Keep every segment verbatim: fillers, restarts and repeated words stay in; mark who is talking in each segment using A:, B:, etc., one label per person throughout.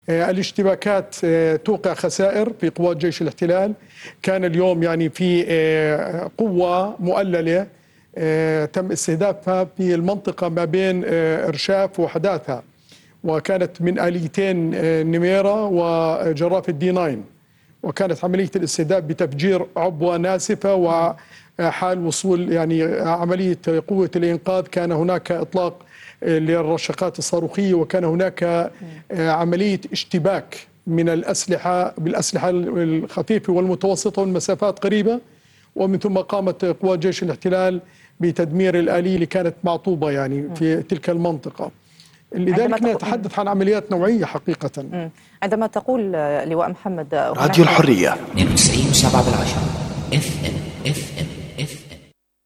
A: الاشتباكات توقع خسائر في قوات جيش الاحتلال. كان اليوم يعني في قوة مؤللة تم استهدافها في المنطقة ما بين إرشاف وحداثة، وكانت من آليتين نميرة وجراف الدي تسعة، وكانت عملية الاستهداف بتفجير عبوة ناسفة، وحال وصول يعني عملية قوة الإنقاذ كان هناك إطلاق للرشقات الصاروخية، وكان هناك عملية اشتباك من الأسلحة بالأسلحة الخفيفة والمتوسطة والمسافات قريبة، ومن ثم قامت قوات جيش الاحتلال بتدمير الآلية اللي كانت معطوبة يعني في تلك المنطقة. لذلك نتحدث عن عمليات نوعية حقيقة.
B: عندما تقول لواء محمد
C: راديو الحرية
D: اثنين وتسعين وسبعة بالعشرة اف ام اف ام اف ام.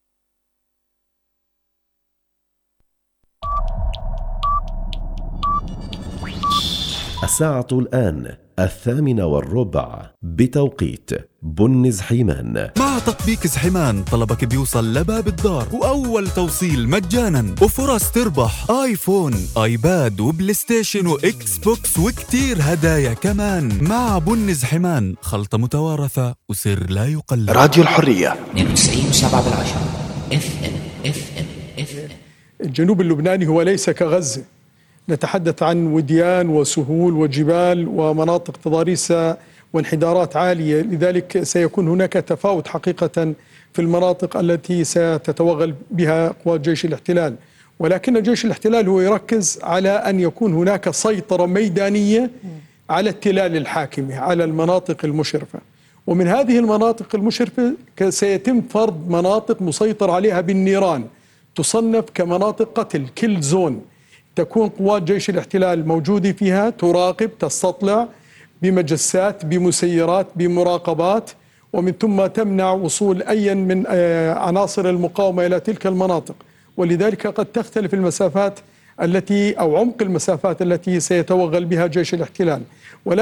E: الساعة الآن الثامنة والربع بتوقيت بن زحيمان.
F: مع تطبيق زحيمان طلبك بيوصل لباب الدار، وأول توصيل مجانا، وفرص تربح آيفون، آيباد، وبلاي ستيشن، وإكس بوكس، وكتير هدايا كمان. مع بن زحيمان خلطة متوارثة وسر لا يقلد.
C: راديو الحرية
D: اثنين وتسعين وسبعة بالعشرة اف ام اف ام اف ام.
A: الجنوب اللبناني هو ليس كغزة. نتحدث عن وديان وسهول وجبال ومناطق تضاريس وانحدارات عالية، لذلك سيكون هناك تفاوت حقيقة في المناطق التي ستتوغل بها قوات جيش الاحتلال، ولكن جيش الاحتلال هو يركز على أن يكون هناك سيطرة ميدانية على التلال الحاكمة على المناطق المشرفة، ومن هذه المناطق المشرفة سيتم فرض مناطق مسيطر عليها بالنيران تصنف كمناطق قتل كل زون. تكون قوات جيش الاحتلال موجودة فيها، تراقب، تستطلع بمجسات، بمسيرات، بمراقبات، ومن ثم تمنع وصول أي من عناصر المقاومة إلى تلك المناطق. ولذلك قد تختلف المسافات التي أو عمق المسافات التي سيتوغل بها جيش الاحتلال.